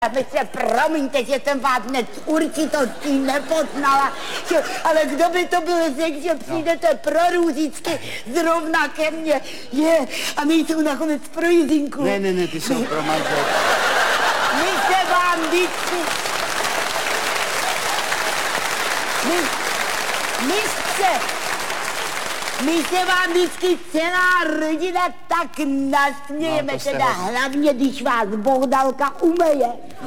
Mistře, promiňte, že jsem vás hned s určitostí nepoznala, ale kdo by to byl řekl, že přijdete pro Růžičky zrovna ke mně, a nejsou nakonec pro Jizinku. Ne, ty jsou pro manželku. My se vám vždycky... My se vám vždycky celá rodina tak nasmějeme, teda hlavně, když vás Bohdalka umeje.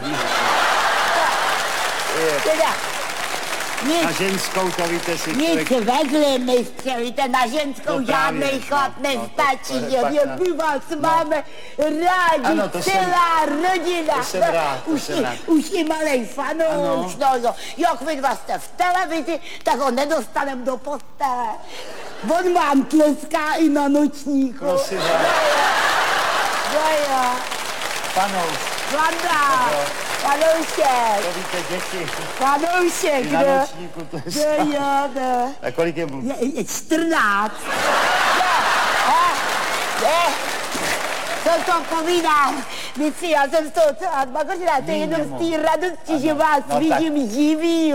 Teda, na ženskou to víte si nic vedle, mistře, víte, na ženskou žádnej chlap nestačí, že my vás máme rádi, ano, celá rodina. To jsem rád, Už i malej fanouš, no. Jak vy dva jste v televizi, tak ho nedostanem do postele. On vám tleská i na nočníku. Prosím vás. Jo. Fanouš. Vanda. Panoušek. To víte, děti. Panoušek, na nočníku tleská. Jo. A kolik je mu? Je 14. Co to povídám? Víci, já jsem z toho celá zmakořená, to je jenom z té radosti, že vás vidím živý,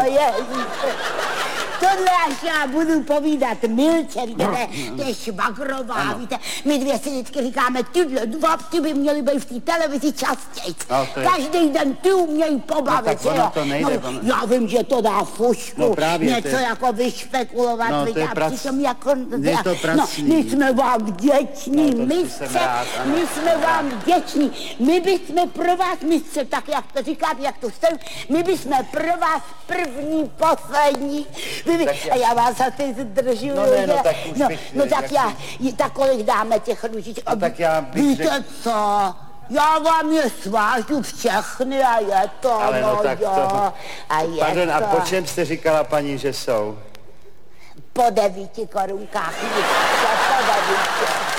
Tohle až já budu povídat Milče, víte, to je švagrová, víte, my dvě si vždycky říkáme, tyhle dva ty by měly být v té televizi častěji. Každý den ty umějí pobavit, no, tak to nejde, já vím, že to dá fušku, něco jako vyšpekulovat, víte, a přitom jako... Je to pracný. My jsme vám vděční, mistře, my jsme vám vděční, my bychom pro vás, mistře, tak jak to říkáte, jak to jsem, my bychom pro vás první, poslední, a já vás asi zdržuju, tak kolik dáme těch růžiček? Tak já bych víte co, já vám je svážu všechny a je to, ale pardon, a to. Po čem jste říkala, paní, že jsou? Po 9 korunkách, po 9.